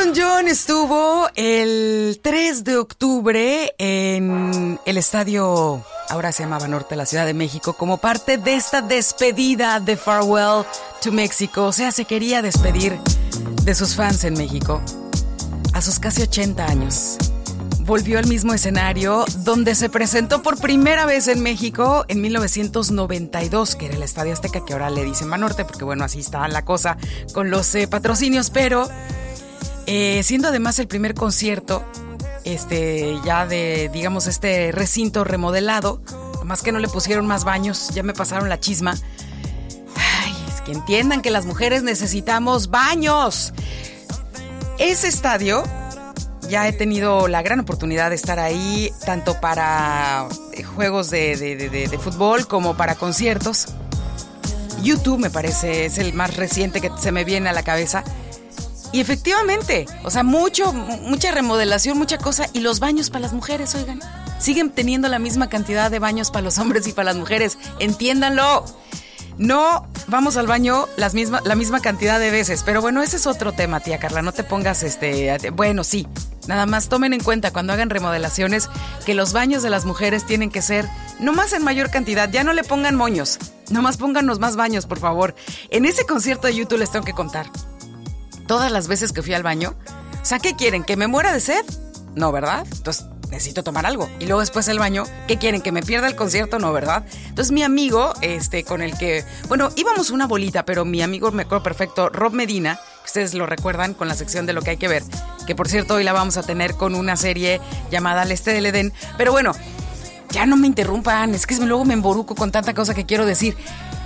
Elton John estuvo el 3 de octubre en el estadio, ahora se llamaba Norte de la Ciudad de México, como parte de esta despedida de Farewell to Mexico. O sea, se quería despedir de sus fans en México. A sus casi 80 años, volvió al mismo escenario donde se presentó por primera vez en México en 1992, que era el Estadio Azteca, que ahora le dicen Banorte, porque bueno, así está la cosa con los patrocinios, pero siendo además el primer concierto ya de, digamos, este recinto remodelado, más que no le pusieron más baños, ya me pasaron la chisma. Ay, es que entiendan que las mujeres necesitamos baños. Ese estadio, ya he tenido la gran oportunidad de estar ahí, tanto para juegos de fútbol como para conciertos. U2 me parece es el más reciente que se me viene a la cabeza. Y efectivamente, o sea, mucha remodelación, mucha cosa. Y los baños para las mujeres, oigan, siguen teniendo la misma cantidad de baños para los hombres y para las mujeres. Entiéndanlo. No vamos al baño la misma cantidad de veces. Pero bueno, ese es otro tema, tía Carla. No te pongas bueno, sí. Nada más tomen en cuenta cuando hagan remodelaciones que los baños de las mujeres tienen que ser no más en mayor cantidad. Ya no le pongan moños. Nomás pónganos más baños, por favor. En ese concierto de YouTube les tengo que contar todas las veces que fui al baño. O sea, ¿qué quieren? ¿Que me muera de sed? No, ¿verdad? Entonces necesito tomar algo. Y luego después el baño, ¿qué quieren? ¿Que me pierda el concierto? No, ¿verdad? Entonces mi amigo, con el que, bueno, íbamos una bolita, pero mi amigo, me acuerdo perfecto, Rob Medina, ustedes lo recuerdan con la sección de Lo que hay que ver, que por cierto hoy la vamos a tener con una serie llamada Al Este del Edén. Pero bueno, ya no me interrumpan, es que luego me emboruco con tanta cosa que quiero decir.